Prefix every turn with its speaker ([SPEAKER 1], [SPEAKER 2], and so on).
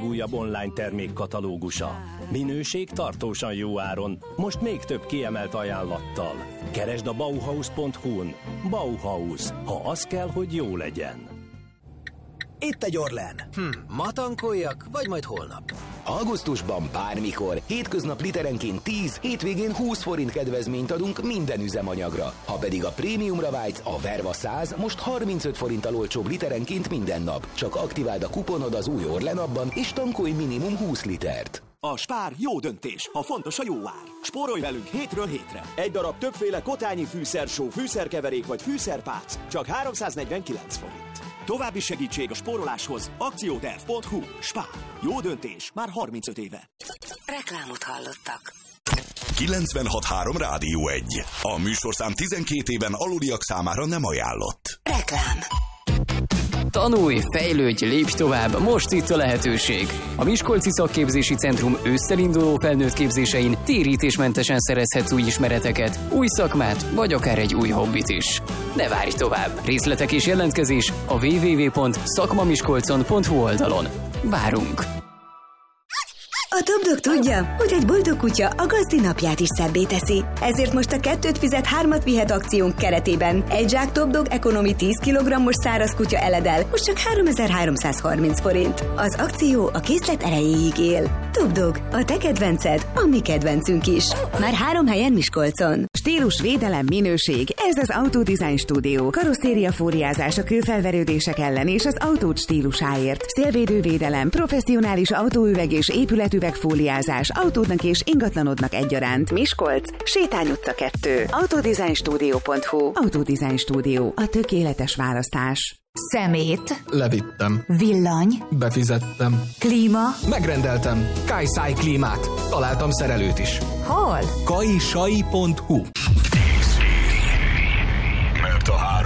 [SPEAKER 1] legújabb online termékkatalógusa. Minőség tartósan jó áron, most még több kiemelt ajánlattal. Keresd a Bauhaus.hu-n. Bauhaus, ha az kell, hogy jó legyen.
[SPEAKER 2] Itt egy Orlen. Ma tankoljak, vagy majd holnap?
[SPEAKER 3] Augusztusban bármikor, hétköznap literenként 10, hétvégén 20 forint kedvezményt adunk minden üzemanyagra. Ha pedig a prémiumra vágysz, a Verva 100 most 35 forinttal olcsóbb literenként minden nap. Csak aktiváld a kuponod az új Orlen appban, és tankolj minimum 20 litert.
[SPEAKER 4] A Spár jó döntés, ha fontos a jó ár. Spórolj velünk hétről hétre. Egy darab többféle kotányi fűszersó, fűszerkeverék vagy fűszerpác, csak 349 forint. További segítség a spóroláshoz akcióterv.hu. Spár. Jó döntés már 35 éve.
[SPEAKER 5] Reklámot hallottak.
[SPEAKER 6] 96.3 Rádió 1. A műsorszám 12 éven aluliak számára nem ajánlott.
[SPEAKER 5] Reklám.
[SPEAKER 7] Tanulj, fejlődj, lépj tovább, most itt a lehetőség. A Miskolci Szakképzési Centrum ősszel induló felnőtt képzésein térítésmentesen szerezhetsz új ismereteket, új szakmát, vagy akár egy új hobbit is. Ne várj tovább! Részletek és jelentkezés a www.szakmamiskolcon.hu oldalon. Várunk!
[SPEAKER 8] A Top Dog tudja, hogy egy boldog kutya a gazdi napját is szebbé teszi. Ezért most a 2 fizet 3 vihet akciónk keretében egy zsák Top Dog Economy 10 kg-os száraz kutya eledel, most csak 3330 forint. Az akció a készlet erejéig él. Top Dog, a te kedvenced, a mi kedvencünk is. Már 3 helyen Miskolcon.
[SPEAKER 9] Stílus, védelem, minőség, ez az Auto Design Studio. Karosszéria fóliázás a kőfelverődések ellen és az autód stílusáért. Szélvédővédelem, professzionális autóüveg és épületüvegfóliázás autódnak és ingatlanodnak egyaránt. Miskolc, Sétány utca 2. Autodesignstudio.hu. Auto Design Studio, a tökéletes választás.
[SPEAKER 10] Szemét.
[SPEAKER 11] Levittem.
[SPEAKER 10] Villany.
[SPEAKER 11] Befizettem.
[SPEAKER 10] Klíma.
[SPEAKER 11] Megrendeltem. Kajszáj klímát. Találtam szerelőt is.
[SPEAKER 10] Hol?
[SPEAKER 11] Kajsai.hu.
[SPEAKER 6] Mert a